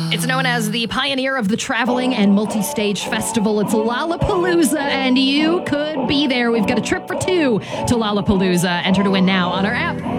It's known as the pioneer of the traveling and multi-stage festival. It's Lollapalooza, and you could be there. We've got a trip for two to Lollapalooza. Enter to win now on our app.